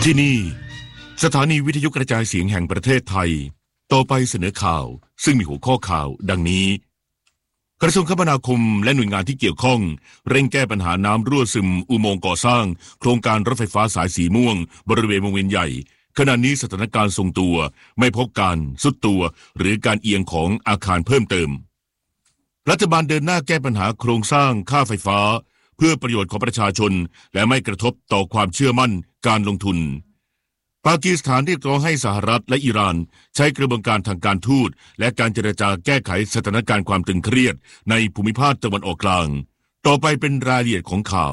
ที่นี่สถานีวิทยุกระจายเสียงแห่งประเทศไทยต่อไปเสนอข่าวซึ่งมีหัวข้อข่าวดังนี้กระทรวงคมนาคมและหน่วยงานที่เกี่ยวข้องเร่งแก้ปัญหาน้ำรั่วซึมอุโมงค์ก่อสร้างโครงการรถไฟฟ้าสายสีม่วงบริเวณวงเวียนใหญ่ขณะนี้สถานการณ์ทรงตัวไม่พบการทรุดตัวหรือการเอียงของอาคารเพิ่มเติมรัฐบาลเดินหน้าแก้ปัญหาโครงสร้างค่าไฟฟ้าเพื่อประโยชน์ของประชาชนและไม่กระทบต่อความเชื่อมั่นการลงทุนปากีสถานเรียกร้องให้สหรัฐและอิหร่านใช้กระบวนการทางการทูตและการเจรจาแก้ไขสถานการณ์ความตึงเครียดในภูมิภาคตะวันออกกลางต่อไปเป็นรายละเอียดของข่าว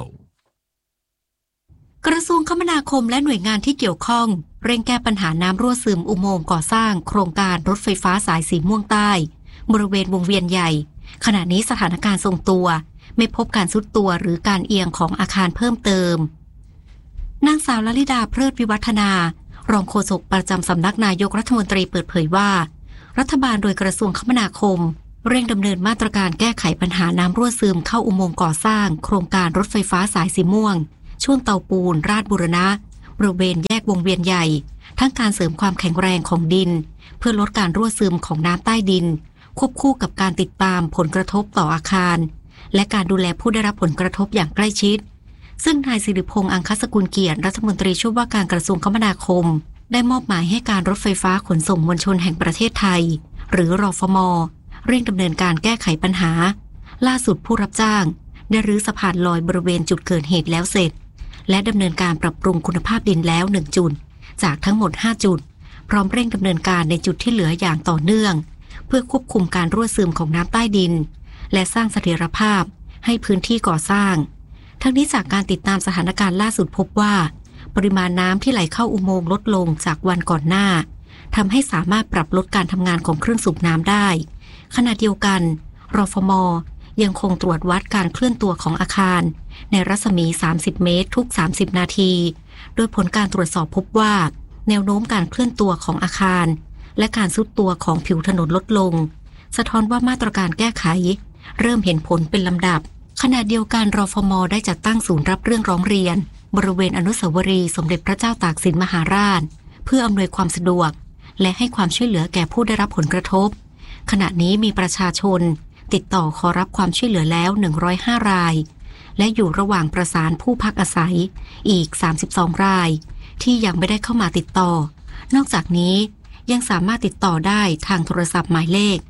กระทรวงคมนาคมและหน่วยงานที่เกี่ยวข้องเร่งแก้ปัญหาน้ำรั่วซึมอุโมงค์ก่อสร้างโครงการรถไฟฟ้าสายสีม่วงใต้บริเวณวงเวียนใหญ่ขณะนี้สถานการณ์ทรงตัวไม่พบการทรุดตัวหรือการเอียงของอาคารเพิ่มเติมนางสาวลลิดาเพลิดวิวัฒนารองโฆษกประจำสำนักนายกรัฐมนตรีเปิดเผยว่ารัฐบาลโดยกระทรวงคมนาคมเร่งดำเนินมาตรการแก้ไขปัญหาน้ำรั่วซึมเข้าอุโมงค์ก่อสร้างโครงการรถไฟฟ้าสายสีม่วงช่วงเตาปูนราชบูรณะบริเวณแยกวงเวียนใหญ่ทั้งการเสริมความแข็งแรงของดินเพื่อลดการรั่วซึมของน้ำใต้ดินควบคู่กับการติดตามผลกระทบต่ออาคารและการดูแลผู้ได้รับผลกระทบอย่างใกล้ชิดซึ่งนายสิริพงษ์อังคสกุลเกียรติรัฐมนตรีช่วยว่าการกระทรวงคมนาคมได้มอบหมายให้การรถไฟฟ้าขนส่งมวลชนแห่งประเทศไทยหรือรฟม.เร่งดำเนินการแก้ไขปัญหาล่าสุดผู้รับจ้างได้รื้อสะพานลอยบริเวณจุดเกิดเหตุแล้วเสร็จและดำเนินการปรับปรุงคุณภาพดินแล้ว1จุดจากทั้งหมด5จุดพร้อมเร่งดำเนินการในจุดที่เหลืออย่างต่อเนื่องเพื่อควบคุมการรั่วซึมของน้ำใต้ดินและสร้างเสถียรภาพให้พื้นที่ก่อสร้างทั้งนี้จากการติดตามสถานการณ์ล่าสุดพบว่าปริมาณน้ำที่ไหลเข้าอุโมงค์ลดลงจากวันก่อนหน้าทำให้สามารถปรับลดการทำงานของเครื่องสูบน้ำได้ขณะเดียวกันรฟม.ยังคงตรวจวัดการเคลื่อนตัวของอาคารในรัศมี30เมตรทุก30นาทีโดยผลการตรวจสอบพบว่าแนวโน้มการเคลื่อนตัวของอาคารและการทรุดตัวของผิวถนนลดลงสะท้อนว่ามาตรการแก้ไขเริ่มเห็นผลเป็นลำดับขณะเดียวกันรฟม.ได้จัดตั้งศูนย์รับเรื่องร้องเรียนบริเวณอนุสาวรีย์สมเด็จพระเจ้าตากสินมหาราชเพื่ออำนวยความสะดวกและให้ความช่วยเหลือแก่ผู้ได้รับผลกระทบขณะนี้มีประชาชนติดต่อขอรับความช่วยเหลือแล้ว105รายและอยู่ระหว่างประสานผู้พักอาศัยอีก32รายที่ยังไม่ได้เข้ามาติดต่อนอกจากนี้ยังสามารถติดต่อได้ทางโทรศัพท์หมายเลข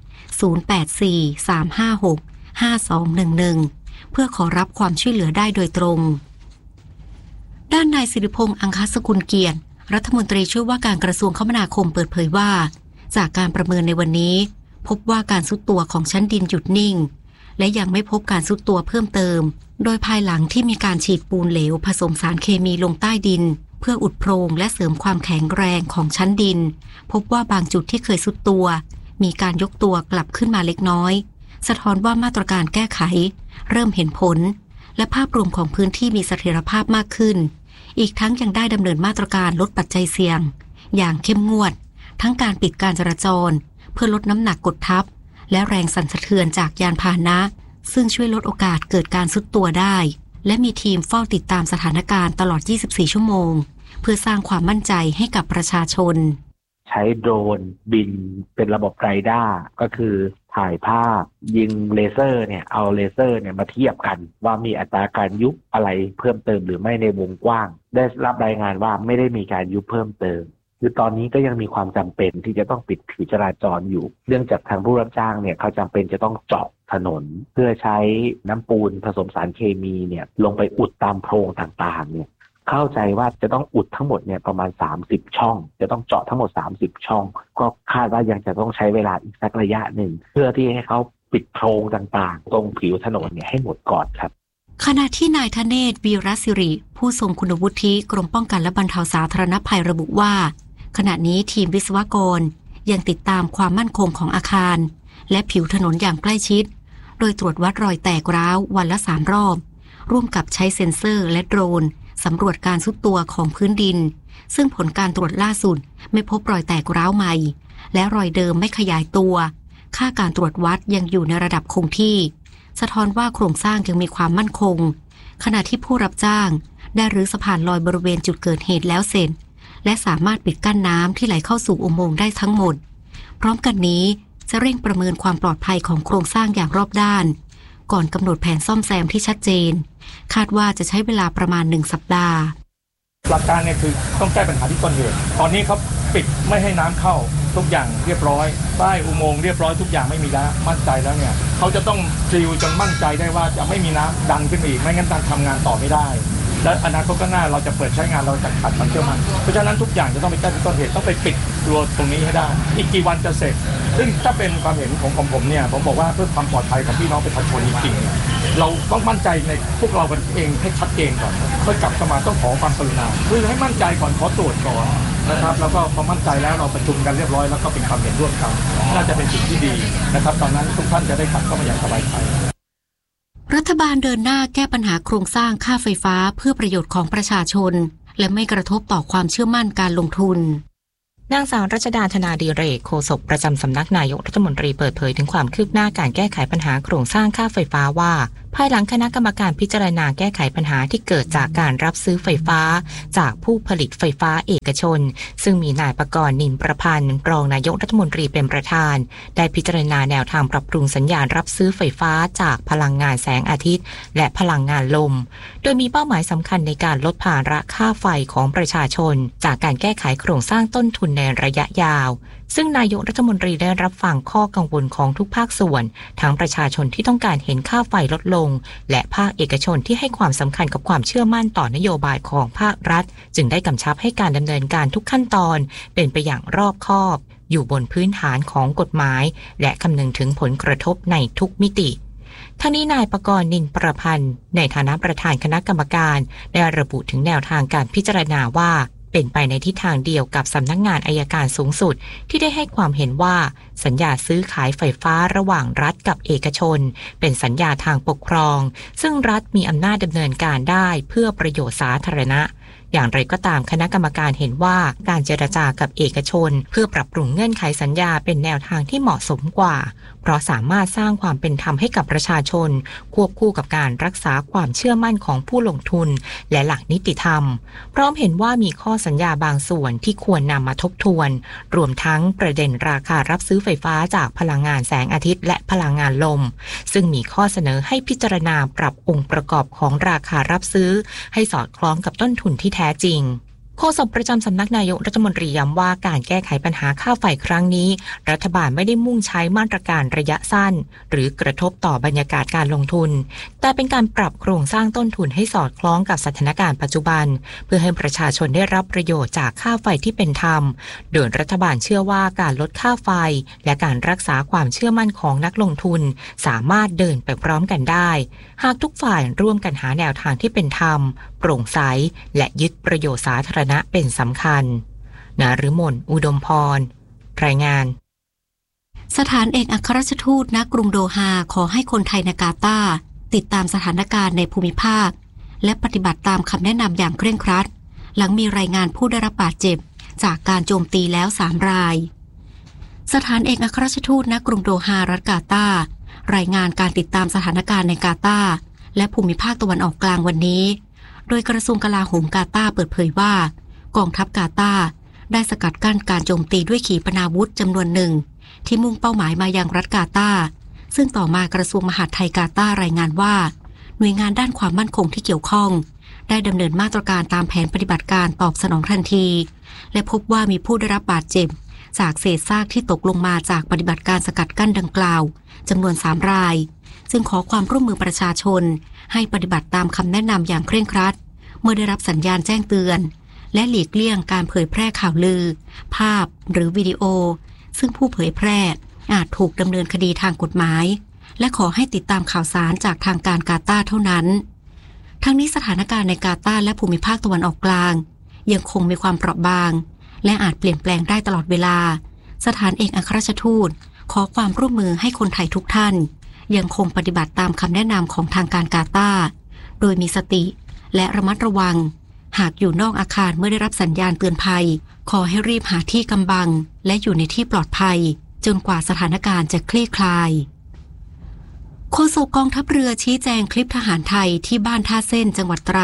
0843565211เพื่อขอรับความช่วยเหลือได้โดยตรงด้านนายสิริพงษ์อังคสกุลเกียรติรัฐมนตรีช่วยว่าการกระทรวงคมนาคมเปิดเผยว่าจากการประเมินในวันนี้พบว่าการทรุดตัวของชั้นดินหยุดนิ่งและยังไม่พบการทรุดตัวเพิ่มเติมโดยภายหลังที่มีการฉีดปูนเหลวผสมสารเคมีลงใต้ดินเพื่ออุดโพรงและเสริมความแข็งแรงของชั้นดินพบว่าบางจุดที่เคยทรุดตัวมีการยกตัวกลับขึ้นมาเล็กน้อยสะท้อนว่ามาตรการแก้ไขเริ่มเห็นผลและภาพรวมของพื้นที่มีเสถียรภาพมากขึ้นอีกทั้งยังได้ดำเนินมาตรการลดปัจจัยเสี่ยงอย่างเข้มงวดทั้งการปิดการจราจรเพื่อลดน้ำหนักกดทับและแรงสั่นสะเทือนจากยานพาหนะซึ่งช่วยลดโอกาสเกิดการทรุดตัวได้และมีทีมเฝ้าติดตามสถานการณ์ตลอด24ชั่วโมงเพื่อสร้างความมั่นใจให้กับประชาชนใช้โดรนบินเป็นระบบไรด้าก็คือถ่ายภาพยิงเลเซอร์เนี่ยเอาเลเซอร์เนี่ยมาเทียบกันว่ามีอัตราการยุบอะไรเพิ่มเติมหรือไม่ในวงกว้างได้รับรายงานว่าไม่ได้มีการยุบเพิ่มเติมคือตอนนี้ก็ยังมีความจำเป็นที่จะต้องปิดผิวจราจรอยู่เนื่องจากทางผู้รับจ้างเนี่ยเขาจำเป็นจะต้องเจาะถนนเพื่อใช้น้ำปูนผสมสารเคมีเนี่ยลงไปอุดตามโพรงต่างๆเนี่ยเข้าใจว่าจะต้องอุดทั้งหมดเนี่ยประมาณ30ช่องจะต้องเจาะทั้งหมด30ช่องก็คาดว่ายังจะต้องใช้เวลาอีกสักระยะหนึ่งเพื่อที่ให้เขาปิดโพรงต่างๆตรงผิวถนนเนี่ยให้หมดก่อนครับขณะที่นายธเนศ วีรศิริผู้ทรงคุณวุฒิกรมป้องกันและบรรเทาสาธารณภัยระบุว่าขณะนี้ทีมวิศวกรยังติดตามความมั่นคงของอาคารและผิวถนนอย่างใกล้ชิดโดยตรวจวัดรอยแตกร้าววันละ3รอบร่วมกับใช้เซ็นเซอร์และโดรนสำรวจการทรุดตัวของพื้นดินซึ่งผลการตรวจล่าสุดไม่พบรอยแตกร้าวใหม่และรอยเดิมไม่ขยายตัวค่าการตรวจวัดยังอยู่ในระดับคงที่สะท้อนว่าโครงสร้างยังมีความมั่นคงขณะที่ผู้รับจ้างได้รื้อสะพานลอยบริเวณจุดเกิดเหตุแล้วเสร็จและสามารถปิดกั้นน้ำที่ไหลเข้าสู่อุโมงค์ได้ทั้งหมดพร้อมกันนี้จะเร่งประเมินความปลอดภัยของโครงสร้างอย่างรอบด้านก่อนกำหนดแผนซ่อมแซมที่ชัดเจนคาดว่าจะใช้เวลาประมาณ1 สัปดาห์หลักการเนี่ยคือต้องแก้ปัญหาที่ต้นเหตุตอนนี้เขาปิดไม่ให้น้ำเข้าทุกอย่างเรียบร้อยป้ายอุโมงค์เรียบร้อยทุกอย่างไม่มีแล้วมั่นใจแล้วเนี่ยเขาจะต้องซีลจนมั่นใจได้ว่าจะไม่มีน้ำดันขึ้นอีกไม่งั้นการทำงานต่อไม่ได้และอนาคตข้างหน้าเราจะเปิดใช้งานเราจะขาดความเชื่อมั่นเพราะฉะนั้นทุกอย่างจะต้องไปแก้ที่ต้นเหตุต้องไปปิดรั้วตรงนี้ให้ได้อีกกี่วันจะเสร็จซึ่งถ้าเป็นความเห็นของผมเนี่ยผมบอกว่าเพื่อความปลอดภัยของพี่น้องประชาชนจริงๆเราต้องมั่นใจในพวกเราเองให้ชัดเจนก่อนค่อยกลับเข้ามาต้องขอความกรุณาคือให้มั่นใจก่อนขอตรวจก่อนนะครับแล้วก็พอมั่นใจแล้วเราประชุมกันเรียบร้อยแล้วก็เป็นความเห็นร่วมกันน่าจะเป็นสิ่งที่ดีนะครับตอนนั้นทุกท่านจะได้กลับเข้ามาอย่างสบายใจรัฐบาลเดินหน้าแก้ปัญหาโครงสร้างค่าไฟฟ้าเพื่อประโยชน์ของประชาชนและไม่กระทบต่อความเชื่อมั่นการลงทุนนางสาวรัชดาธนาดิเรกโฆษกประจำสำนักนายกรัฐมนตรีเปิดเผยถึงความคืบหน้าการแก้ไขปัญหาโครงสร้างค่าไฟฟ้าว่าภายหลังคณะกรรมการพิจารณาแก้ไขปัญหาที่เกิดจากการรับซื้อไฟฟ้าจากผู้ผลิตไฟฟ้าเอกชนซึ่งมีนายปกรณ์นินประพันธ์รองนายกรัฐมนตรีเป็นประธานได้พิจารณาแนวทางปรับปรุงสัญญาณรับซื้อไฟฟ้าจากพลังงานแสงอาทิตย์และพลังงานลมโดยมีเป้าหมายสำคัญในการลดภาระค่าไฟของประชาชนจากการแก้ไขโครงสร้างต้นทุนในระยะยาวซึ่งนายกรัฐมนตรีได้รับฟังข้อกังวลของทุกภาคส่วนทั้งประชาชนที่ต้องการเห็นค่าไฟลดลงและภาคเอกชนที่ให้ความสำคัญกับความเชื่อมั่นต่อนโยบายของภาครัฐจึงได้กำชับให้การดำเนินการทุกขั้นตอนเป็นไปอย่างรอบคอบอยู่บนพื้นฐานของกฎหมายและคำนึงถึงผลกระทบในทุกมิติทั้งนี้นายปกรณ์นินประพันธ์ในฐานะประธานคณะกรรมการได้ระบุถึงแนวทางการพิจารณาว่าเป็นไปในทิศทางเดียวกับสำนักงานอัยการสูงสุดที่ได้ให้ความเห็นว่าสัญญาซื้อขายไฟฟ้าระหว่างรัฐกับเอกชนเป็นสัญญาทางปกครองซึ่งรัฐมีอำนาจดำเนินการได้เพื่อประโยชน์สาธารณะอย่างไรก็ตามคณะกรรมการเห็นว่าการเจรจากับเอกชนเพื่อปรับปรุงเงื่อนไขสัญญาเป็นแนวทางที่เหมาะสมกว่าเพราะสามารถสร้างความเป็นธรรมให้กับประชาชนควบคู่กับการรักษาความเชื่อมั่นของผู้ลงทุนและหลักนิติธรรมพร้อมเห็นว่ามีข้อสัญญาบางส่วนที่ควรนำมาทบทวนรวมทั้งประเด็นราคารับซื้อไฟฟ้าจากพลังงานแสงอาทิตย์และพลังงานลมซึ่งมีข้อเสนอให้พิจารณาปรับองค์ประกอบของราคารับซื้อให้สอดคล้องกับต้นทุนที่แท้จริงโฆษกประจำสำนักนายกรัฐมนตรีย้ำว่าการแก้ไขปัญหาค่าไฟครั้งนี้รัฐบาลไม่ได้มุ่งใช้มาตรการระยะสั้นหรือกระทบต่อบรรยากาศการลงทุนแต่เป็นการปรับโครงสร้างต้นทุนให้สอดคล้องกับสถานการณ์ปัจจุบันเพื่อให้ประชาชนได้รับประโยชน์จากค่าไฟที่เป็นธรรมโดยรัฐบาลเชื่อว่าการลดค่าไฟและการรักษาความเชื่อมั่นของนักลงทุนสามารถเดินไปพร้อมกันได้หากทุกฝ่ายร่วมกันหาแนวทางที่เป็นธรรมโปร่งใสและยึดประโยชน์สาธารณะเป็นสำคัญนฤมลอุดมพรรายงานสถานเอกอัครราชทูตณกรุงโดฮาขอให้คนไทยในกาตาร์ติดตามสถานการณ์ในภูมิภาคและปฏิบัติตามคำแนะนำอย่างเคร่งครัดหลังมีรายงานผู้ได้รับบาดเจ็บจากการโจมตีแล้ว3 รายสถานเอกอัครราชทูตณกรุงโดฮารัฐกาตาร์รายงานการติดตามสถานการณ์ในกาตาร์และภูมิภาคตะวันออกกลางวันนี้โดยกระทรวงกลาโหมกาตาร์เปิดเผยว่ากองทัพกาตาร์ได้สกัดกั้นการโจมตีด้วยขีปนาวุธจำนวนหนึ่งที่มุ่งเป้าหมายมายังรัฐกาตาร์ซึ่งต่อมากระทรวงมหาดไทยกาตาร์รายงานว่าหน่วยงานด้านความมั่นคงที่เกี่ยวข้องได้ดำเนินมาตรการตามแผนปฏิบัติการตอบสนองทันทีและพบว่ามีผู้ได้รับบาดเจ็บจากเศษซากที่ตกลงมาจากปฏิบัติการสกัดกั้นดังกล่าวจำนวน3 รายซึ่งขอความร่วมมือประชาชนให้ปฏิบัติตามคำแนะนำอย่างเคร่งครัดเมื่อได้รับสัญญาณแจ้งเตือนและหลีกเลี่ยงการเผยแพร่ข่าวลือภาพหรือวิดีโอซึ่งผู้เผยแพร่อาจถูกดำเนินคดีทางกฎหมายและขอให้ติดตามข่าวสารจากทางการกาตาร์เท่านั้นทั้งนี้สถานการณ์ในกาตาร์และภูมิภาคตะวันออกกลางยังคงมีความเปราะบางและอาจเปลี่ยนแปลงได้ตลอดเวลาสถานเอกอัครราชทูตขอความร่วมมือให้คนไทยทุกท่านยังคงปฏิบัติตามคำแนะนำของทางการกาตาร์โดยมีสติและระมัดระวังหากอยู่นอกอาคารเมื่อได้รับสัญญาณเตือนภัยขอให้รีบหาที่กำบังและอยู่ในที่ปลอดภัยจนกว่าสถานการณ์จะคลี่คลายโฆษกกองทัพเรือชี้แจงคลิปทหารไทยที่บ้านท่าเส้นจังหวัดตราด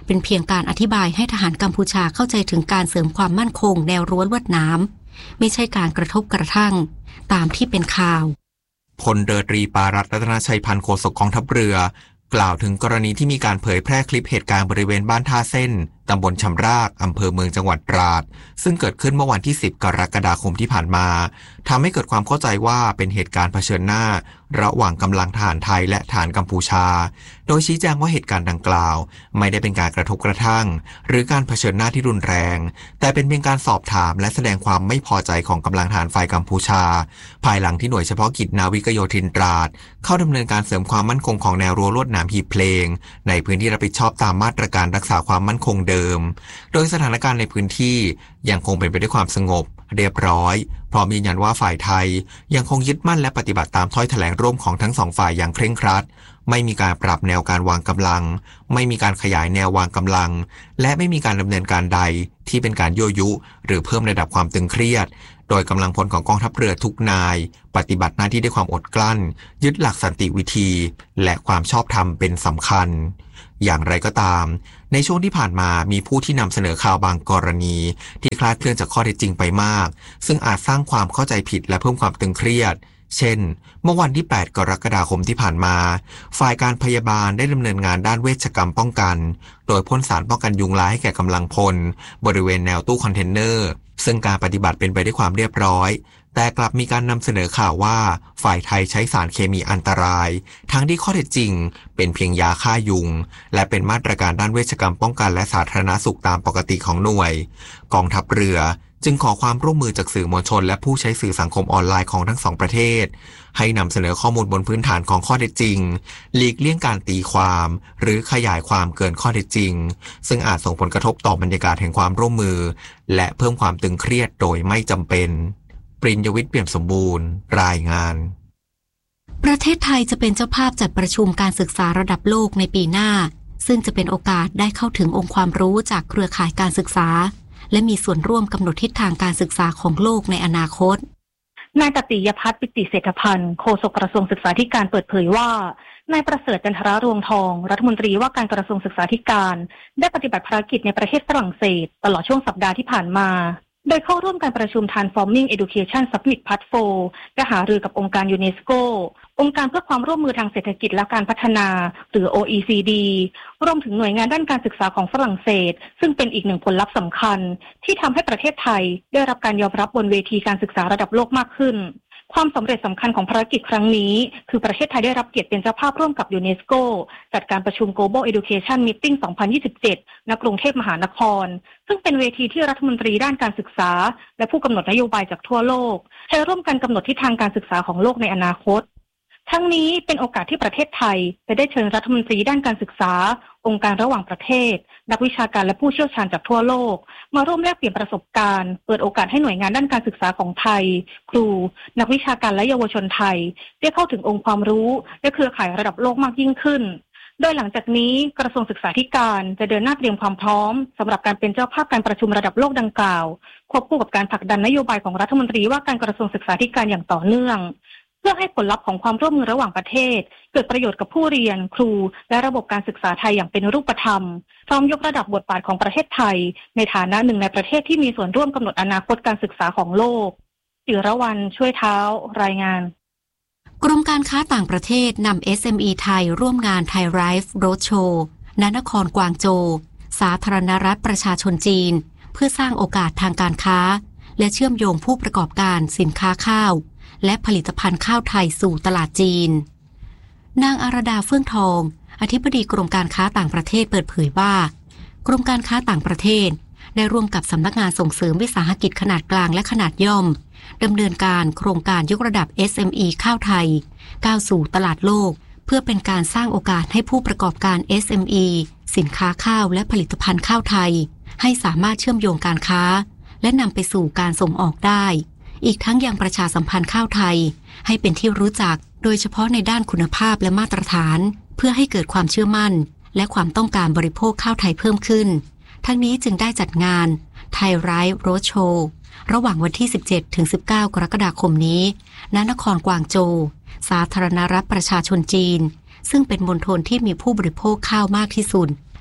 เป็นเพียงการอธิบายให้ทหารกัมพูชาเข้าใจถึงการเสริมความมั่นคงแนวรั้วลวดหนามไม่ใช่การกระทบกระทั่งตามที่เป็นข่าวพลเรือตรีปารัตน์ รัตนชัยพันธ์โฆษกกองทัพเรือกล่าวถึงกรณีที่มีการเผยแพร่คลิปเหตุการณ์บริเวณบ้านท่าเส้นตำบลชำรากอำเภอเมืองจังหวัดตราดซึ่งเกิดขึ้นเมื่อวันที่10 กรกฎาคมที่ผ่านมาทำให้เกิดความเข้าใจว่าเป็นเหตุการณ์เผชิญหน้าระหว่างกำลังทหารไทยและทหารกัมพูชาโดยชี้แจงว่าเหตุการณ์ดังกล่าวไม่ได้เป็นการกระทบกระทั่งหรือการเผชิญหน้าที่รุนแรงแต่เป็นเพียงการสอบถามและแสดงความไม่พอใจของกำลังทหารฝ่ายกัมพูชาภายหลังที่หน่วยเฉพาะกิจนาวิกโยธินตราดเข้าดำเนินการเสริมความมั่นคงของแนวรั้วลวดหนามหีบเพลงในพื้นที่รับผิดชอบตามมาตรการรักษาความมั่นคงเดิมโดยสถานการณ์ในพื้นที่ยังคงเป็นไปด้วยความสงบเรียบร้อยพร้อมยืนยันว่าฝ่ายไทยยังคงยึดมั่นและปฏิบัติตามถ้อยแถลงร่วมของทั้งสองฝ่ายอย่างเคร่งครัดไม่มีการปรับแนวการวางกำลังไม่มีการขยายแนววางกำลังและไม่มีการดำเนินการใดที่เป็นการยั่วยุหรือเพิ่มระดับความตึงเครียดโดยกำลังพลของกองทัพเรือทุกนายปฏิบัติหน้าที่ด้วยความอดกลั้นยึดหลักสันติวิธีและความชอบธรรมเป็นสำคัญอย่างไรก็ตามในช่วงที่ผ่านมามีผู้ที่นำเสนอข่าวบางกรณีที่คลาดเคลื่อนจากข้อเท็จจริงไปมากซึ่งอาจสร้างความเข้าใจผิดและเพิ่มความตึงเครียดเช่นเมื่อวันที่8 กรกฎาคมที่ผ่านมาฝ่ายการพยาบาลได้ดำเนินงานด้านเวชกรรมป้องกันโดยพ่นสารป้องกันยุงลายให้แก่กำลังพลบริเวณแนวตู้คอนเทนเนอร์ซึ่งการปฏิบัติเป็นไปด้วยความเรียบร้อยแต่กลับมีการนำเสนอข่าวว่าฝ่ายไทยใช้สารเคมีอันตรายทั้งที่ข้อเท็จจริงเป็นเพียงยาฆ่ายุงและเป็นมาตรการด้านเวชกรรมป้องกันและสาธารณสุขตามปกติของหน่วยกองทัพเรือจึงขอความร่วมมือจากสื่อมวลชนและผู้ใช้สื่อสังคมออนไลน์ของทั้งสองประเทศให้นำเสนอข้อมูลบนพื้นฐานของข้อเท็จจริงหลีกเลี่ยงการตีความหรือขยายความเกินข้อเท็จจริงซึ่งอาจส่งผลกระทบต่อบรรยากาศแห่งความร่วมมือและเพิ่มความตึงเครียดโดยไม่จำเป็นปริญญวิทย์ เปี่ยมสมบูรณ์รายงานประเทศไทยจะเป็นเจ้าภาพจัดประชุมการศึกษาระดับโลกในปีหน้าซึ่งจะเป็นโอกาสได้เข้าถึงองค์ความรู้จากเครือข่ายการศึกษาและมีส่วนร่วมกำหนดทิศทางการศึกษาของโลกในอนาคตนายตติยภัทร ปิติเศรษฐพันธ์โฆษกกระทรวงศึกษาธิการเปิดเผยว่านายประเสริฐ จันทรรวงทองรัฐมนตรีว่าการกระทรวงศึกษาธิการได้ปฏิบัติภารกิจในประเทศฝรั่งเศสตลอดช่วงสัปดาห์ที่ผ่านมาโดยเข้าร่วมการประชุม Transforming Education Summit Part 4 และหารือกับองค์การยูเนสโกองค์การเพื่อความร่วมมือทางเศรษฐกิจและการพัฒนาหรือ OECD รวมถึงหน่วยงานด้านการศึกษาของฝรั่งเศสซึ่งเป็นอีกหนึ่งผลลัพธ์สำคัญที่ทำให้ประเทศไทยได้รับการยอมรับบนเวทีการศึกษาระดับโลกมากขึ้นความสำเร็จสำคัญของภารกิจครั้งนี้คือประเทศไทยได้รับเกียรติเป็นเจ้าภาพร่วมกับยูเนสโกจัดการประชุม Global Education Meeting 2027 ณ กรุงเทพมหานครซึ่งเป็นเวทีที่รัฐมนตรีด้านการศึกษาและผู้กำหนดนโยบายจากทั่วโลกใช้ร่วมกันกำหนดทิศทางการศึกษาของโลกในอนาคตทั้งนี้เป็นโอกาสที่ประเทศไทยจะได้เชิญรัฐมนตรีด้านการศึกษาองค์การระหว่างประเทศนักวิชาการและผู้เชี่ยวชาญจากทั่วโลกมาร่วมแลกเปลี่ยนประสบการณ์เปิดโอกาสให้หน่วยงานด้านการศึกษาของไทยครูนักวิชาการและเยาวชนไทยได้เข้าถึงองค์ความรู้และเครือข่ายระดับโลกมากยิ่งขึ้นโดยหลังจากนี้กระทรวงศึกษาธิการจะเดินหน้าเตรียมความพร้อมสำหรับการเป็นเจ้าภาพการประชุมระดับโลกดังกล่าวควบคู่กับการผลักดันนโยบายของรัฐมนตรีว่าการกระทรวงศึกษาธิการอย่างต่อเนื่องเพื่อให้ผลลัพธ์ของความร่วมมือระหว่างประเทศเกิดประโยชน์กับผู้เรียนครูและระบบการศึกษาไทยอย่างเป็นรูปธรรมพร้อมยกระดับบทบาทของประเทศไทยในฐานะหนึ่งในประเทศที่มีส่วนร่วมกำหนดอนาคตการศึกษาของโลกจิรวรรณ ช่วยเท้ารายงานกรมการค้าต่างประเทศนำ SME ไทยร่วมงาน Thai Life Roadshow ณ นครกวางโจวสาธารณรัฐประชาชนจีนเพื่อสร้างโอกาสทางการค้าและเชื่อมโยงผู้ประกอบการสินค้าข้าวและผลิตภัณฑ์ข้าวไทยสู่ตลาดจีนนางอารดาเฟื่องทองอธิบดีกรมการค้าต่างประเทศเปิดเผยว่ากรมการค้าต่างประเทศได้ร่วมกับสำนักงานส่งเสริมวิสาหกิจขนาดกลางและขนาดย่อมดำเนินการโครงการยกระดับ SME ข้าวไทยก้าวสู่ตลาดโลกเพื่อเป็นการสร้างโอกาสให้ผู้ประกอบการ SME สินค้าข้าวและผลิตภัณฑ์ข้าวไทยให้สามารถเชื่อมโยงการค้าและนำไปสู่การส่งออกได้อีกทั้งยังประชาสัมพันธ์ข้าวไทยให้เป็นที่รู้จักโดยเฉพาะในด้านคุณภาพและมาตรฐานเพื่อให้เกิดความเชื่อมั่นและความต้องการบริโภคข้าวไทยเพิ่มขึ้นทั้งนี้จึงได้จัดงาน Thai Life Roadshow ระหว่างวันที่ 17-19 กรกฎาคมนี้ณ นครกวางโจวสาธารณรัฐประชาชนจีนซึ่งเป็นมณฑลที่มีผู้บริโภคข้าวมากที่สุด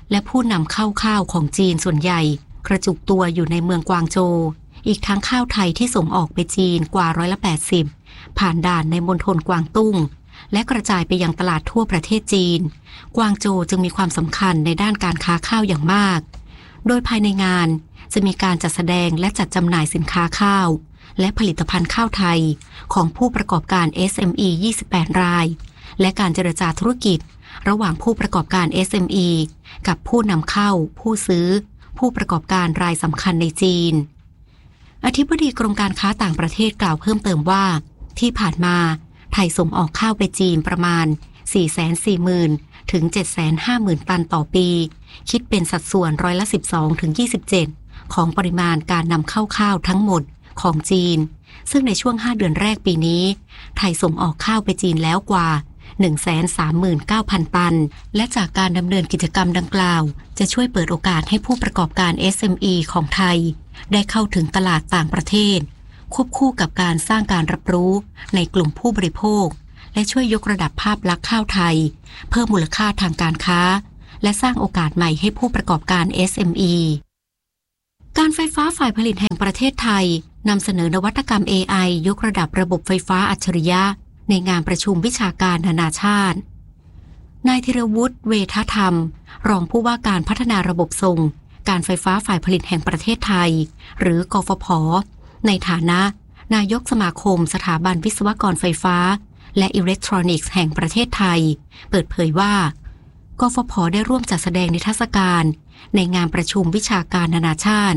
และผู้นำเข้าข้าวของจีนส่วนใหญ่กระจุกตัวอยู่ในเมืองกวางโจวอีกทั้งข้าวไทยที่ส่งออกไปจีนกว่า80%ผ่านด่านในมณฑลกวางตุ้งและกระจายไปยังตลาดทั่วประเทศจีนกวางโจวจึงมีความสำคัญในด้านการค้าข้าวอย่างมากโดยภายในงานจะมีการจัดแสดงและจัดจำหน่ายสินค้าข้าวและผลิตภัณฑ์ข้าวไทยของผู้ประกอบการ SME 28 รายและการเจรจาธุรกิจระหว่างผู้ประกอบการ SME กับผู้นำเข้าผู้ซื้อผู้ประกอบการรายสำคัญในจีนอธิบดีกรมการค้าต่างประเทศกล่าวเพิ่มเติมว่าที่ผ่านมาไทยส่งออกข้าวไปจีนประมาณ 440,000 ถึง 750,000 ตันต่อปีคิดเป็นสัดส่วน12 ถึง 27ของปริมาณการนำเข้าข้าวทั้งหมดของจีนซึ่งในช่วง5เดือนแรกปีนี้ไทยส่งออกข้าวไปจีนแล้วกว่า 139,000 ตันและจากการดำเนินกิจกรรมดังกล่าวจะช่วยเปิดโอกาสให้ผู้ประกอบการ SME ของไทยได้เข้าถึงตลาดต่างประเทศควบคู่กับการสร้างการรับรู้ในกลุ่มผู้บริโภคและช่วยยกระดับภาพลักษณ์ข้าวไทยเพิ่มมูลค่าทางการค้าและสร้างโอกาสใหม่ให้ผู้ประกอบการ SME การไฟฟ้าฝ่ายผลิตแห่งประเทศไทยนำเสนอนวัตกรรม AI ยกระดับระบบไฟฟ้าอัจฉริยะในงานประชุมวิชาการนานาชาตินายธีรวุฒิเวทธรรมรองผู้ว่าการพัฒนาระบบส่งการไฟฟ้าฝ่ายผลิตแห่งประเทศไทยหรือกฟผ.ในฐานะนายกสมาคมสถาบันวิศวกรไฟฟ้าและอิเล็กทรอนิกส์แห่งประเทศไทยเปิดเผยว่ากฟผ.ได้ร่วมจัดแสดงนิทรรศการในงานประชุมวิชาการนานาชาติ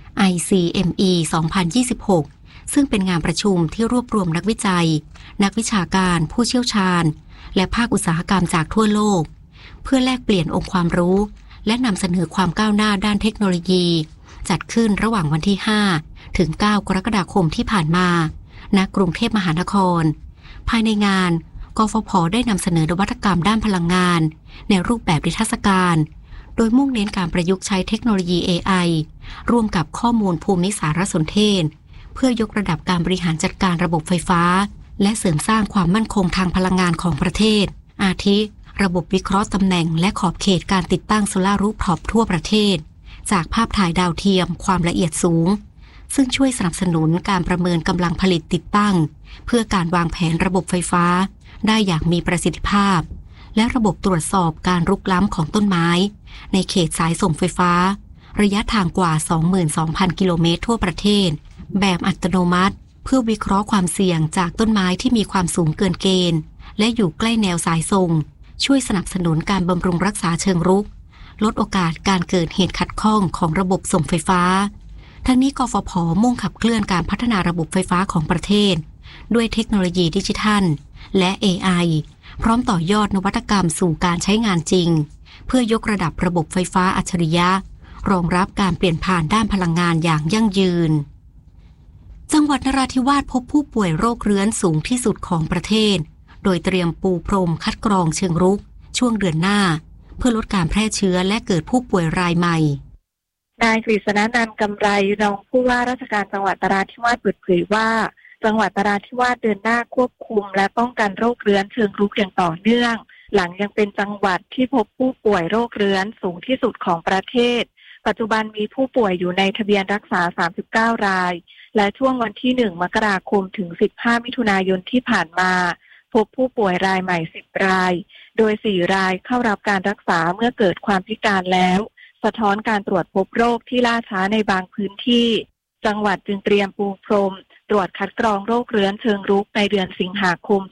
ICME 2026 ซึ่งเป็นงานประชุมที่รวบรวมนักวิจัยนักวิชาการผู้เชี่ยวชาญและภาคอุตสาหกรรมจากทั่วโลกเพื่อแลกเปลี่ยนองค์ความรู้และนำเสนอความก้าวหน้าด้านเทคโนโลยีจัดขึ้นระหว่างวันที่5ถึง9กรกฎาคมที่ผ่านมาณกรุงเทพมหานครภายในงานกฟผ.ได้นำเสนอนวัตกรรมด้านพลังงานในรูปแบบนิทรรศการโดยมุ่งเน้นการประยุกต์ใช้เทคโนโลยี AI ร่วมกับข้อมูลภูมิสารสนเทศเพื่อยกระดับการบริหารจัดการระบบไฟฟ้าและเสริมสร้างความมั่นคงทางพลังงานของประเทศอาทิระบบวิเคราะห์ตำแหน่งและขอบเขตการติดตั้งโซลาร์รูฟท็อปทั่วประเทศจากภาพถ่ายดาวเทียมความละเอียดสูงซึ่งช่วยสนับสนุนการประเมินกำลังผลิตติดตั้งเพื่อการวางแผนระบบไฟฟ้าได้อย่างมีประสิทธิภาพและระบบตรวจสอบการรุกล้ำของต้นไม้ในเขตสายส่งไฟฟ้าระยะทางกว่า 22,000 กิโลเมตรทั่วประเทศแบบอัตโนมัติเพื่อวิเคราะห์ความเสี่ยงจากต้นไม้ที่มีความสูงเกินเกณฑ์และอยู่ใกล้แนวสายส่งช่วยสนับสนุนการบำรุงรักษาเชิงรุกลดโอกาสการเกิดเหตุขัดข้องของระบบส่งไฟฟ้าทั้งนี้กฟผ.มุ่งขับเคลื่อนการพัฒนาระบบไฟฟ้าของประเทศด้วยเทคโนโลยีดิจิทัลและ AI พร้อมต่อยอดนวัตกรรมสู่การใช้งานจริงเพื่อยกระดับระบบไฟฟ้าอัจฉริยะรองรับการเปลี่ยนผ่านด้านพลังงานอย่างยั่งยืนจังหวัดนราธิวาสพบผู้ป่วยโรคเรื้อนสูงที่สุดของประเทศโดยเตรียมปูพรมคัดกรองเชิงรุกช่วงเดือนหน้าเพื่อลดการแพร่เชื้อและเกิดผู้ป่วยรายใหม่นายกฤษณนันท์กำไรรองผู้ว่าราชการจังหวัดนราธิวาสเปิดเผยว่าจังหวัดนราธิวาสเดินหน้าควบคุมและป้องกันโรคเรื้อนเชิงรุกอย่างต่อเนื่องหลังยังเป็นจังหวัดที่พบผู้ป่วยโรคเรื้อนสูงที่สุดของประเทศปัจจุบันมีผู้ป่วยอยู่ในทะเบียนรักษา39รายและช่วงวันที่1มกราคมถึง15มิถุนายนที่ผ่านมาพบผู้ป่วยรายใหม่10รายโดย4รายเข้ารับการรักษาเมื่อเกิดความพิการแล้วสะท้อนการตรวจพบโรคที่ล่าช้าในบางพื้นที่จังหวัดจึงเตรียมปูพรมตรวจคัดกรองโรคเรื้อนเชิงรุกในเดือนสิงหาคม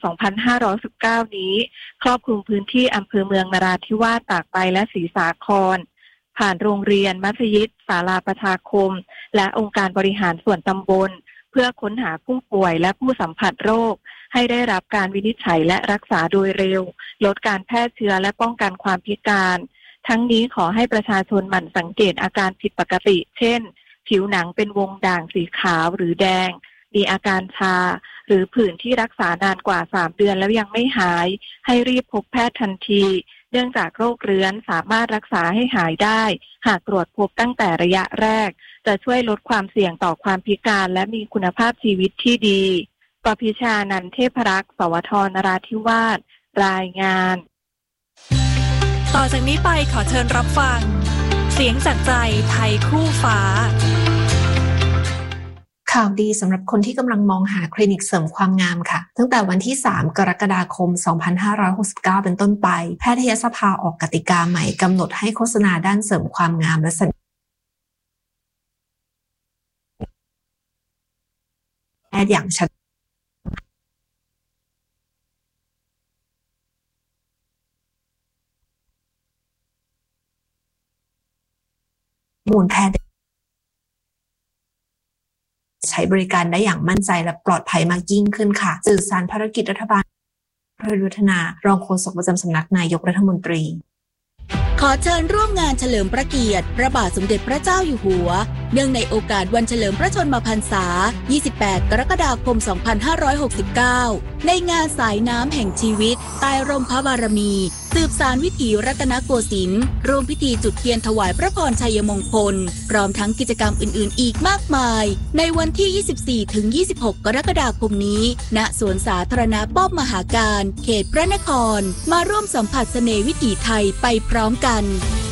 2519นี้ครอบคลุมพื้นที่อำเภอเมืองนราธิวาสตากใบและศรีสาครผ่านโรงเรียนมัธยิดศาลาประชาคมและองค์การบริหารส่วนตำบลเพื่อค้นหาผู้ป่วยและผู้สัมผัสโรคให้ได้รับการวินิจฉัยและรักษาโดยเร็วลดการแพร่เชื้อและป้องกันความพิการทั้งนี้ขอให้ประชาชนหมั่นสังเกตอาการผิดปกติเช่นผิวหนังเป็นวงด่างสีขาวหรือแดงมีอาการชาหรือผื่นที่รักษานานกว่า3เดือนแล้วยังไม่หายให้รีบพบแพทย์ทันทีเนื่องจากโรคเรื้อนสามารถรักษาให้หายได้หากตรวจพบตั้งแต่ระยะแรกจะช่วยลดความเสี่ยงต่อความพิการและมีคุณภาพชีวิตที่ดีปพิชานันท์เทพรักษ์สวท นราธิวาสรายงานต่อจากนี้ไปขอเชิญรับฟังเสียงจากใจไทยคู่ฟ้าข่าวดีสำหรับคนที่กำลังมองหาคลินิกเสริมความงามค่ะตั้งแต่วันที่3กรกฎาคม2569เป็นต้นไปแพทยสภาออกกติกาใหม่กำหนดให้โฆษณาด้านเสริมความงามและสัญญาแพทย์อย่างชัดมูลแพทย์ใช้บริการได้อย่างมั่นใจและปลอดภัยมากยิ่งขึ้นค่ะสื่อสารภารกิจรัฐบาลพัฒนารองโฆษกประจำสำนักนายกรัฐมนตรีขอเชิญร่วมงานเฉลิมพระเกียรติพระบาทสมเด็จพระเจ้าอยู่หัวเนื่องในโอกาสวันเฉลิมพระชนมพรรษา 28 กรกฎาคม 2569 ในงานสายน้ำแห่งชีวิตใต้ร่มพระบารมีสืบสานวิถีรัตนโกสินทร์ร่วมพิธีจุดเทียนถวายพระพรชัยมงคลพร้อมทั้งกิจกรรมอื่นๆอีกมากมายในวันที่ 24-26 กรกฎาคมนี้ณสวนสาธารณะป้อมมหาการเขตพระนครมาร่วมสัมผัสเสน่ห์วิถีไทยไปพร้อมกัน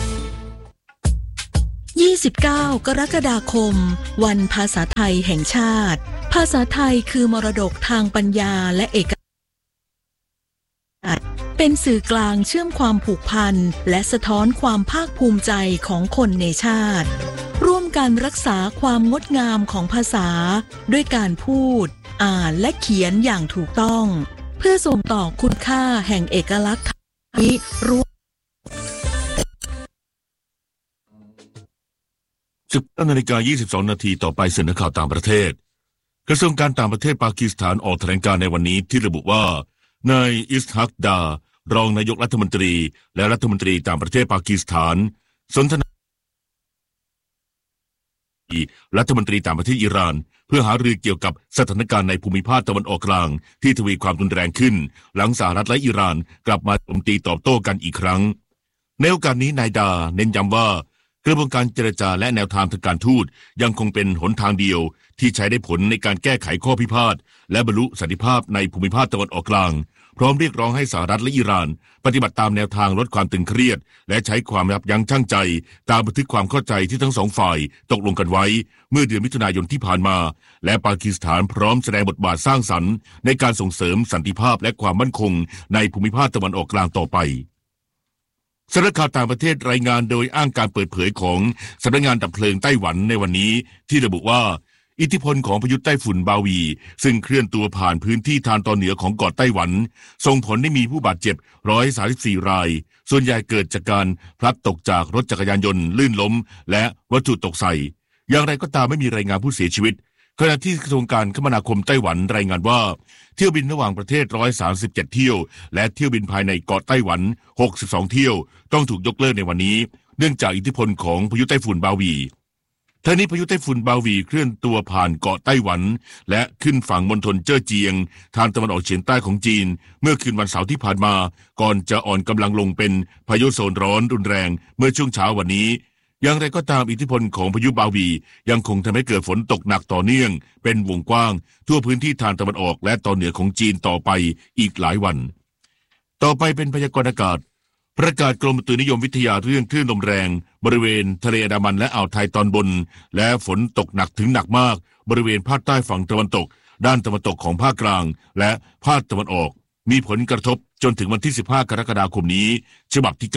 29 กรกฎาคมวันภาษาไทยแห่งชาติภาษาไทยคือมรดกทางปัญญาและเอกลักษณ์เป็นสื่อกลางเชื่อมความผูกพันและสะท้อนความภาคภูมิใจของคนในชาติร่วมกันรักษาความงดงามของภาษาด้วยการพูดอ่านและเขียนอย่างถูกต้องเพื่อส่งต่อคุณค่าแห่งเอกลักษณ์ไทยร่วม 19:22 นาทีต่อไปเสนอข่าวต่างประเทศกระทรวงการต่างประเทศปากีสถานออกแถลงการณ์ในวันนี้ที่ระบุว่านายอิสฮักดารองนายกรัฐมนตรีและรัฐมนตรีต่างประเทศปากีสถานสนทนารัฐมนตรีต่างประเทศอิหร่านเพื่อหารือเกี่ยวกับสถานการณ์ในภูมิภาคตะวันออกกลางที่ทวีความรุนแรงขึ้นหลังสหรัฐและอิหร่านกลับมาโจมตีตอบโต้กันอีกครั้งในโอกาสนี้นายดาเน้นย้ำว่ากระบวนการเจรจาและแนวทางทางการทูตยังคงเป็นหนทางเดียวที่ใช้ได้ผลในการแก้ไขข้อพิพาทและบรรลุสันติภาพในภูมิภาคตะวันออกกลางพร้อมเรียกร้องให้สหรัฐและอิหร่านปฏิบัติตามแนวทางลดความตึงเครียดและใช้ความยับยั้งชั่งใจตามบันทึกความเข้าใจที่ทั้งสองฝ่ายตกลงกันไว้เมื่อเดือนมิถุนายนที่ผ่านมาและปากีสถานพร้อมแสดงบทบาทสร้างสรรค์ในการส่งเสริมสันติภาพและความมั่นคงในภูมิภาคตะวันออกกลางต่อไปสำนักข่าวต่างประเทศรายงานโดยอ้างการเปิดเผยของสำนักงานดับเพลิงไต้หวันในวันนี้ที่ระบุว่าอิทธิพลของพายุไต้ฝุ่นบาวีซึ่งเคลื่อนตัวผ่านพื้นที่ทางตอนเหนือของเกาะไต้หวันส่งผลให้มีผู้บาดเจ็บ134รายส่วนใหญ่เกิดจากการพลัดตกจากรถจักรยานยนต์ลื่นล้มและวัตถุตกใส่อย่างไรก็ตามไม่มีรายงานผู้เสียชีวิตขณะที่กระทรวงการคมนาคมไต้หวันรายงานว่าเที่ยวบินระหว่างประเทศ137เที่ยวและเที่ยวบินภายในเกาะไต้หวัน62เที่ยวต้องถูกยกเลิกในวันนี้เนื่องจากอิทธิพลของพายุไต้ฝุ่นบาวีทั้งนี้พายุไต้ฝุ่นบาวีเคลื่อนตัวผ่านเกาะไต้หวันและขึ้นฝั่งมณฑลเจ้อเจียงทางตะวันออกเฉียงใต้ของจีนเมื่อคืนวันเสาร์ที่ผ่านมาก่อนจะอ่อนกำลังลงเป็นพายุโซนร้อนรุนแรงเมื่อช่วงเช้าวันนี้อย่างไรก็ตามอิทธิพลของพายุบาวียังคงทำให้เกิดฝนตกหนักต่อเนื่องเป็นวงกว้างทั่วพื้นที่ทางตะวันออกและตอนเหนือของจีนต่อไปอีกหลายวันต่อไปเป็นพยากรณ์อากาศประกาศกรมอุตุนิยมวิทยาเรื่องคลื่นลมแรงบริเวณทะเลอันดามันและอ่าวไทยตอนบนและฝนตกหนักถึงหนักมากบริเวณภาคใต้ฝั่งตะวันตกด้านตะวันตกของภาคกลางและภาคตะวันออกมีผลกระทบจนถึงวันที่15กรกฎาคมนี้ฉบับที่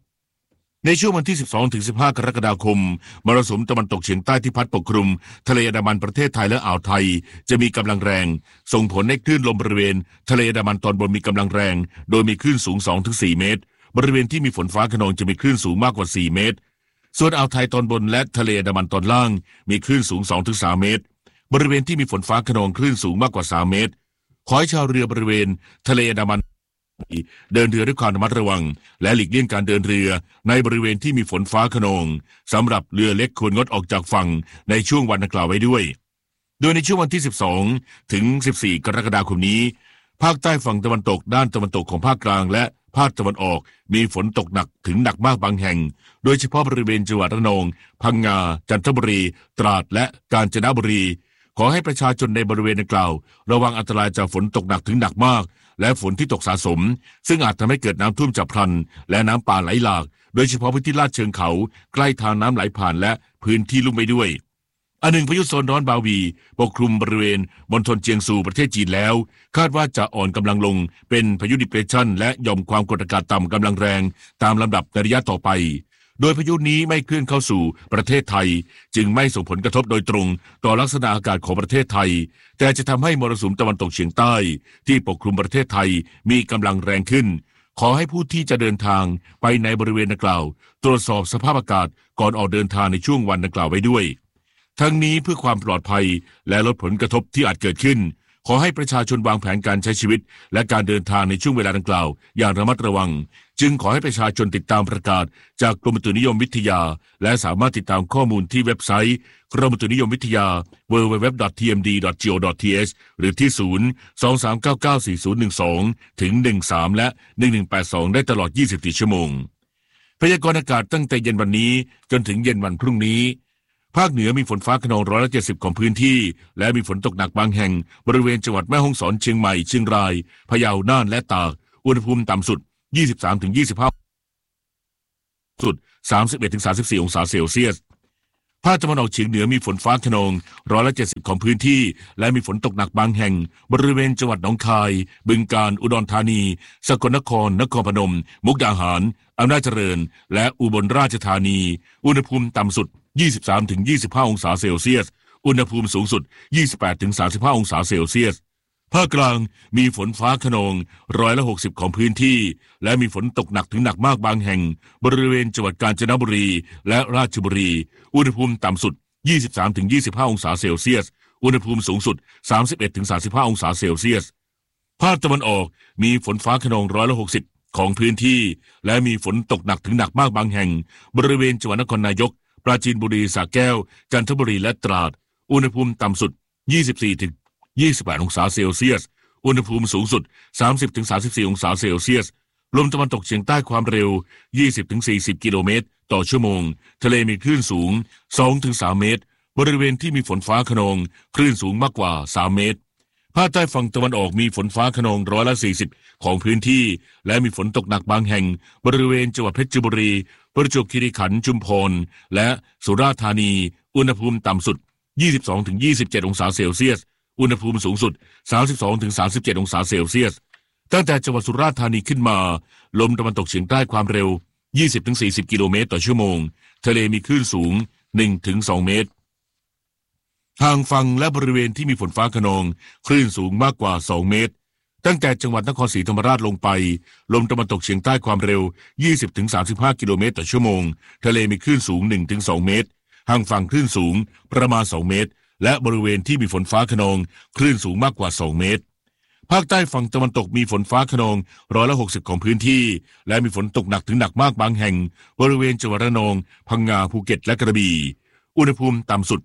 9ในช่วงวันที่12ถึง15กรกฎาคมมรสุมตะวันตกเฉียงใต้ที่พัดปกคลุมทะเลอันดามันประเทศไทยและอ่าวไทยจะมีกำลังแรงส่งผลให้คลื่นลมบริเวณทะเลอันดามันตอนบนมีกำลังแรงโดยมีคลื่นสูง 2-4 เมตรบริเวณที่มีฝนฟ้าคะนองจะมีคลื่นสูงมากกว่า4เมตรส่วนอ่าวไทยตอนบนและทะเลอันดามันตอนล่างมีคลื่นสูง 2-3 เมตรบริเวณที่มีฝนฟ้าคะนองคลื่นสูงมากกว่า3เมตรขอให้ชาวเรือบริเวณทะเลอันดามันเดินเรือด้วยความระมัดระวังและหลีกเลี่ยงการเดินเรือในบริเวณที่มีฝนฟ้าคะนองสำหรับเรือเล็กควรงดออกจากฝั่งในช่วงวันดังกล่าวไว้ด้วยโดยในช่วงวันที่12ถึง14กรกฎาคมนี้ภาคใต้ฝั่งตะวันตกด้านตะวันตกของภาคกลางและภาคตะวันออกมีฝนตกหนักถึงหนักมากบางแห่งโดยเฉพาะบริเวณจังหวัดระนองพังงาจันทบุรีตราดและกาญจนบุรีขอให้ประชาชนในบริเวณดังกล่าวระวังอันตรายจากฝนตกหนักถึงหนักมากและฝนที่ตกสะสมซึ่งอาจทำให้เกิดน้ำท่วมฉับพลันและน้ำป่าไหลหลากโดยเฉพาะพื้นที่ลาดเชิงเขาใกล้ทางน้ำไหลผ่านและพื้นที่ลุ่มไปด้วยอันหนึ่งพายุโซนร้อนบาวีปกคลุมบริเวณมณฑลเจียงซูประเทศจีนแล้วคาดว่าจะอ่อนกำลังลงเป็นพายุดิเพรสชันและหย่อมความกดอากาศต่ำกำลังแรงตามลำดับในระยะต่อไปโดยพายุนี้ไม่เคลื่อนเข้าสู่ประเทศไทยจึงไม่ส่งผลกระทบโดยตรงต่อลักษณะอากาศของประเทศไทยแต่จะทำให้มรสุมตะวันตกเฉียงใต้ที่ปกคลุมประเทศไทยมีกำลังแรงขึ้นขอให้ผู้ที่จะเดินทางไปในบริเวณดังกล่าวตรวจสอบสภาพอากาศก่อนออกเดินทางในช่วงวันดังกล่าวไว้ด้วยทั้งนี้เพื่อความปลอดภัยและลดผลกระทบที่อาจเกิดขึ้นขอให้ประชาชนวางแผนการใช้ชีวิตและการเดินทางในช่วงเวลาดังกล่าวอย่างระมัดระวังจึงขอให้ประชาชนติดตามประกาศจากกรมอุตุนิยมวิทยาและสามารถติดตามข้อมูลที่เว็บไซต์กรมอุตุนิยมวิทยา www.tmd.go.th หรือที่ 023994012 ถึง 13 และ 1182 ได้ตลอด 24 ชั่วโมงพยากรณ์อากาศตั้งแต่เย็นวันนี้จนถึงเย็นวันพรุ่งนี้ภาคเหนือมีฝนฟ้าคะนอง170ของพื้นที่และมีฝนตกหนักบางแห่งบริเวณจังหวัดแม่ฮ่องสอนเชียงใหม่เชียงรายพะเยาน่านและตากอุณหภูมิต่ำสุด 23-25 สุด 31-34 องศาเซลเซียสภาคตะวันออกเฉียงเหนือมีฝนฟ้าคะนอง170ของพื้นที่และมีฝนตกหนักบางแห่งบริเวณจังหวัดหนองคายบึงกาฬอุดรธานีสกลนครนครพนมมุกดาหารอำนาจเจริญและอุบลราชธานีอุณหภูมิต่ำสุด23-25 องศาเซลเซียสอุณหภูมิสูงสุด 28-35 องศาเซลเซียสภาคกลางมีฝนฟ้าคะนอง160ของพื้นที่และมีฝนตกหนักถึงหนักมากบางแห่งบริเวณจังหวัดกาญจนบุรีและราชบุรีอุณหภูมิต่ำสุด 23-25 องศาเซลเซียสอุณหภูมิสูงสุด 31-35 องศาเซลเซียสภาคตะวันออกมีฝนฟ้าคะนอง160ของพื้นที่และมีฝนตกหนักถึงหนักมากบางแห่งบริเวณจังหวัดนครนายกปราจีนบุรีสระแก้วจันทบุรีและตราดอุณหภูมิต่ำสุด 24-28 องศาเซลเซียสอุณหภูมิสูงสุด 30-34 องศาเซลเซียสลมตะวันตกเฉียงใต้ความเร็ว 20-40 กิโลเมตรต่อชั่วโมงทะเลมีคลื่นสูง 2-3 เมตรบริเวณที่มีฝนฟ้าคะนองคลื่นสูงมากกว่า 3 เมตรภาคใต้ฝั่งตะวันออกมีฝนฟ้าคะนอง140ของพื้นที่และมีฝนตกหนักบางแห่งบริเวณจังหวัดเพชรบุรีประจวบคีรีขันธ์ชุมพรและสุราษฎร์ธานีอุณหภูมิต่ำสุด 22-27 องศาเซลเซียสอุณหภูมิสูงสุด 32-37 องศาเซลเซียสตั้งแต่จังหวัดสุราษฎร์ธานีขึ้นมาลมตะวันตกเฉียงใต้ความเร็ว 20-40 กิโลเมตรต่อชั่วโมงทะเลมีคลื่นสูง 1-2 เมตรทางฝั่งและบริเวณที่มีฝนฟ้าคะนองคลื่นสูงมากกว่า 2 เมตรตั้งแต่จังหวัดนครศรีธรรมราชลงไปลมตะวันตกเฉียงใต้ความเร็ว 20-35 กิโลเมตรต่อชั่วโมงทะเลมีคลื่นสูง 1-2 เมตรห่างฝั่งคลื่นสูงประมาณ 2 เมตรและบริเวณที่มีฝนฟ้าคะนองคลื่นสูงมากกว่า 2 เมตรภาคใต้ฝั่งตะวันตกมีฝนฟ้าคะนอง160ของพื้นที่และมีฝนตกหนักถึงหนักมากบางแห่งบริเวณจังหวัดระนองพังงาภูเก็ตและกระบี่อุณหภูมิต่ำสุด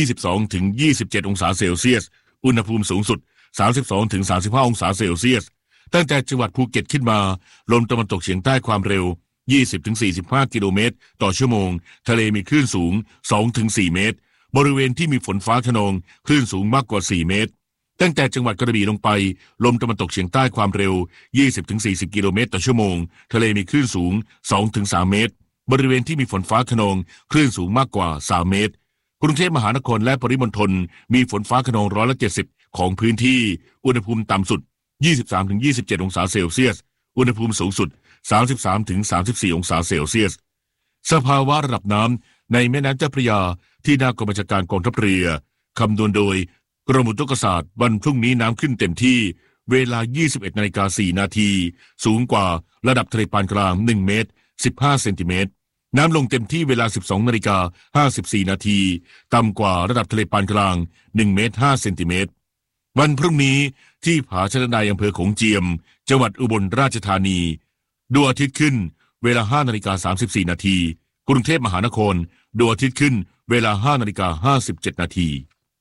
22-27 องศาเซลเซียสอุณหภูมิสูงสุด 32-35 องศาเซลเซียสตั้งแต่จังหวัดภูเก็ตขึ้นมาลมตะวันตกเฉียงใต้ความเร็ว 20-45 กิโลเมตรต่อชั่วโมงทะเลมีคลื่นสูง 2-4 เมตรบริเวณที่มีฝนฟ้าคะนองคลื่นสูงมากกว่า 4 เมตรตั้งแต่จังหวัดกระบี่ลงไปลมตะวันตกเฉียงใต้ความเร็ว 20-40 กิโลเมตรต่อชั่วโมงทะเลมีคลื่นสูง 2-3 เมตรบริเวณที่มีฝนฟ้าคะนองคลื่นสูงมากกว่า 3 เมตรกรุงเทพมหานครและปริมณฑลมีฝนฟ้าคะนอง170ของพื้นที่อุณหภูมิต่ำสุด 23-27 องศาเซลเซียสอุณหภูมิสูงสุด 33-34 องศาเซลเซียสสภาวะระดับน้ำในแม่น้ำเจ้าพระยาที่หน้ากองบัญชาการกองทัพเรือคำนวณโดยกรมอุตุนิยมวิทยาวันพรุ่งนี้น้ำขึ้นเต็มที่เวลา 21:04 นาทีสูงกว่าระดับทะเลปานกลาง1เมตร15เซนติเมตรน้ำลงเต็มที่เวลา 12:54 นาทีต่ำกว่าระดับทะเลปานกลาง1เมตร5เซนติเมตรวันพรุ่งนี้ที่ผาชะไดอำเภอโขงเจียมจังหวัดอุบลราชธานีดวงอาทิตย์ขึ้นเวลา 5:34 นาทีกรุงเทพมหานครดวงอาทิตย์ขึ้นเวลา 5:57 นาที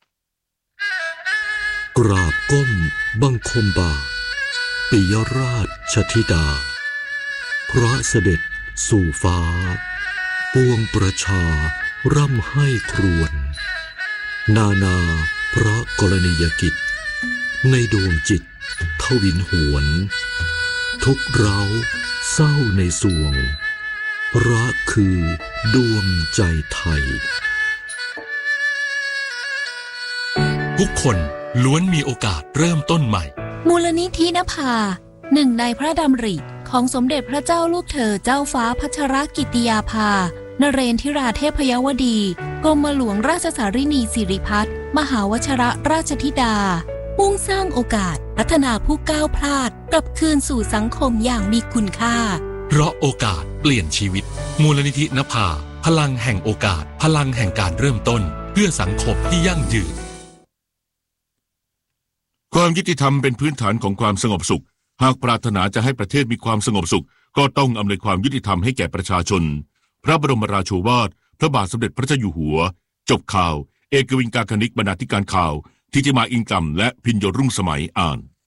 กราบก้มบังคมบาทปิยราชธิดาพระเสด็จสู่ฟ้าปวงประชาร่ำให้ครวญนานาพระกรณียกิจในดวงจิตทวินหวนทุกเร้าเศร้าในสวงรักคือดวงใจไทยทุกคนล้วนมีโอกาสเริ่มต้นใหม่มูลนิธินภาหนึ่งในพระดำริของสมเด็จพระเจ้าลูกเธอเจ้าฟ้าพัชรกิติยาภานเรนทิราเทพยวดีกรมหลวงราชสารินีสิริพัฒน์มหาวชิรราชธิดามุ่งสร้างโอกาสพัฒนาผู้ก้าวพลาดกลับคืนสู่สังคมอย่างมีคุณค่าเพราะโอกาสเปลี่ยนชีวิตมูลนิธินภาพลังแห่งโอกาสพลังแห่งการเริ่มต้นเพื่อสังคมที่ยั่งยืนความยุติธรรมเป็นพื้นฐานของความสงบสุขหากปรารถนาจะให้ประเทศมีความสงบสุขก็ต้องอำนวยความยุติธรรมให้แก่ประชาชนพระบรมราโชวาทพระบาทสมเด็จพระเจ้าอยู่หัวจบข่าวเอกวินกาคณิกบรรณาธิการข่าวทิติมาอิงกำและพิญโยรุ่งสมัยอ่าน